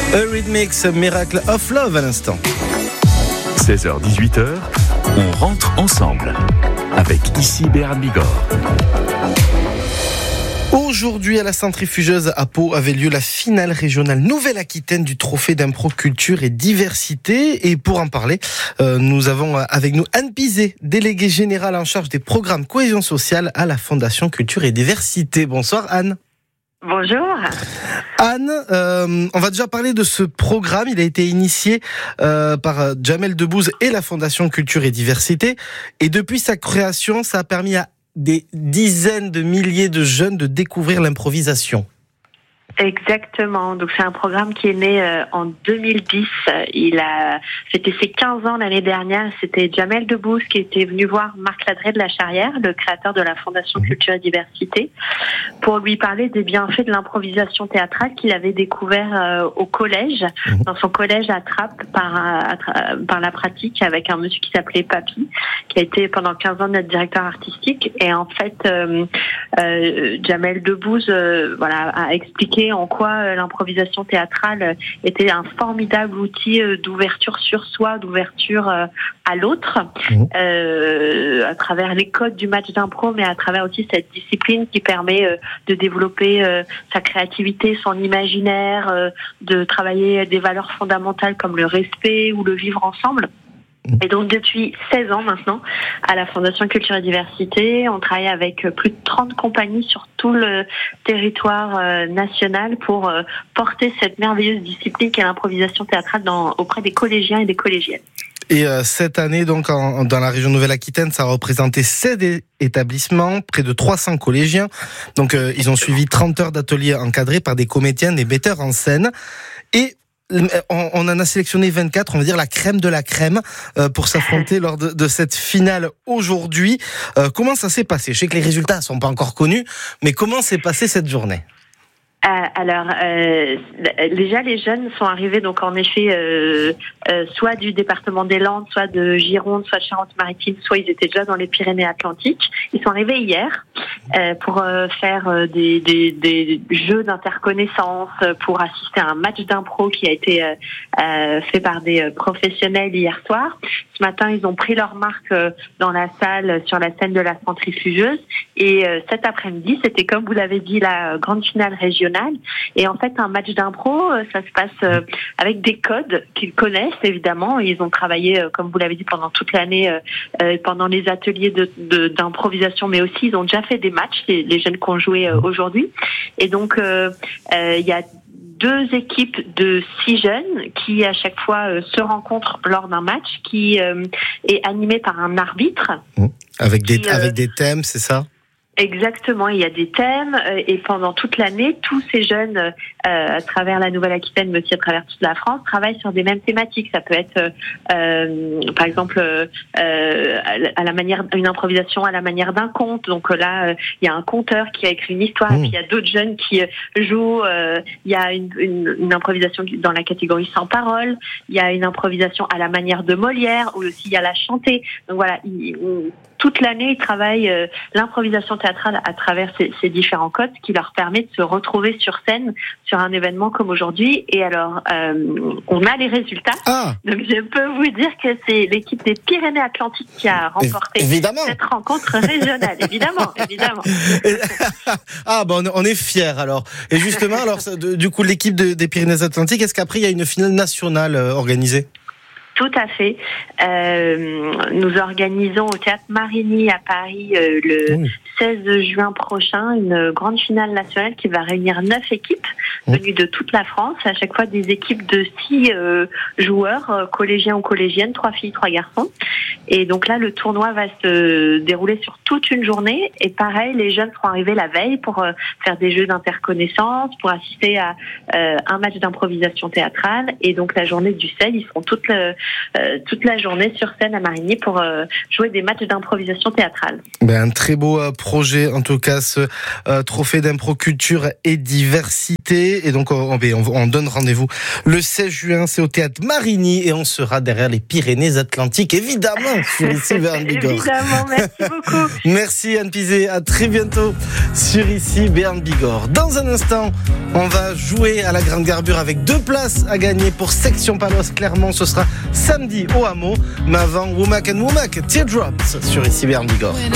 Eurythmics, Miracle of Love à l'instant. 16h-18h, on rentre ensemble avec ici Béarn Bigorre. Aujourd'hui, à la centrifugeuse à Pau avait lieu la finale régionale Nouvelle-Aquitaine du trophée d'impro culture et diversité. Et pour en parler, nous avons avec nous Anne Pizet, déléguée générale en charge des programmes cohésion sociale à la Fondation Culture et Diversité. Bonsoir Anne. Bonjour. Anne, on va déjà parler de ce programme. Il a été initié par Jamel Debbouze et la Fondation Culture et Diversité. Et depuis sa création, ça a permis à des dizaines de milliers de jeunes de découvrir l'improvisation. Exactement. Donc c'est un programme qui est né en 2010. Il a fêté ses 15 ans l'année dernière. C'était Jamel Debbouze qui était venu voir Marc Ladré de la Charrière, le créateur de la Fondation Culture et Diversité, pour lui parler des bienfaits de l'improvisation théâtrale qu'il avait découvert au collège, dans son collège à Trappes, par la pratique avec un monsieur qui s'appelait Papy, qui a été pendant 15 ans notre directeur artistique. Et en fait, Jamel Debbouze a expliqué en quoi l'improvisation théâtrale était un formidable outil d'ouverture sur soi, d'ouverture à l'autre, à travers les codes du match d'impro, mais à travers aussi cette discipline qui permet de développer sa créativité, son imaginaire, de travailler des valeurs fondamentales comme le respect ou le vivre ensemble. Et donc depuis 16 ans maintenant, à la Fondation Culture et Diversité, on travaille avec plus de 30 compagnies sur tout le territoire national pour porter cette merveilleuse discipline qu'est l'improvisation théâtrale auprès des collégiens et des collégiennes. Et cette année, donc, dans la région Nouvelle-Aquitaine, ça a représenté 7 établissements, près de 300 collégiens. Donc, ils ont suivi 30 heures d'ateliers encadrés par des comédiens, des metteurs en scène. Et on en a sélectionné 24, on va dire la crème de la crème, pour s'affronter lors de cette finale aujourd'hui. Comment ça s'est passé ? Je sais que les résultats ne sont pas encore connus, mais comment s'est passée cette journée ? Déjà les jeunes sont arrivés donc en effet soit du département des Landes, soit de Gironde, soit de Charente-Maritime, soit ils étaient déjà dans les Pyrénées-Atlantiques. Ils sont arrivés hier pour faire des jeux d'interconnaissance, pour assister à un match d'impro qui a été fait par des professionnels hier soir. Ce matin, ils ont pris leur marque dans la salle, sur la scène de la centrifugeuse. Et cet après-midi, c'était comme vous l'avez dit, la grande finale régionale. Et en fait, un match d'impro, ça se passe avec des codes qu'ils connaissent, évidemment. Ils ont travaillé, comme vous l'avez dit, pendant toute l'année, pendant les ateliers d'improvisation, mais aussi ils ont déjà fait des matchs, les jeunes qui ont joué aujourd'hui. Et donc, il y a 2 équipes de 6 jeunes qui, à chaque fois, se rencontrent lors d'un match qui est animé par un arbitre. Avec des thèmes, c'est ça ? Exactement, il y a des thèmes et pendant toute l'année, tous ces jeunes, à travers la Nouvelle-Aquitaine, mais aussi à travers toute la France, travaillent sur des mêmes thématiques. Ça peut être, par exemple, à la manière une improvisation à la manière d'un conte. Donc là, il y a un conteur qui a écrit une histoire, et puis il y a d'autres jeunes qui jouent. Il y a une improvisation dans la catégorie sans parole. Il y a une improvisation à la manière de Molière, ou aussi il y a la chantée. Donc voilà. Toute l'année, ils travaillent l'improvisation théâtrale à travers ces différents codes, ce qui leur permet de se retrouver sur scène sur un événement comme aujourd'hui. Et alors, on a les résultats. Donc, je peux vous dire que c'est l'équipe des Pyrénées-Atlantiques qui a remporté cette rencontre régionale. Évidemment. On est fiers alors. Et justement, alors, du coup, l'équipe des Pyrénées-Atlantiques, est-ce qu'après, il y a une finale nationale organisée ? Tout à fait. Nous organisons au Théâtre Marigny à Paris le 16 juin prochain une grande finale nationale qui va réunir 9 équipes venues de toute la France, à chaque fois des équipes de 6 joueurs, collégiens ou collégiennes, 3 filles, 3 garçons. Et donc là, le tournoi va se dérouler sur toute une journée. Et pareil, les jeunes seront arrivés la veille pour faire des jeux d'interconnaissance, pour assister à un match d'improvisation théâtrale. Et donc la journée du 16, ils seront toute toute la journée sur scène à Marigny pour jouer des matchs d'improvisation théâtrale. Un très beau projet, en tout cas, ce trophée d'impro culture et diversité. Et donc, on donne rendez-vous le 16 juin, c'est au théâtre Marigny et on sera derrière les Pyrénées-Atlantiques, évidemment, sur Ici Béarn Bigorre. Évidemment, merci beaucoup. Merci Anne Pizet, à très bientôt sur Ici Béarn Bigorre. Dans un instant, on va jouer à la Grande Garbure avec 2 places à gagner pour Section Paloise Clermont. Ce sera samedi au Hameau. Mais avant, Womack and Womack, Teardrops sur Ici Béarn Bigorre.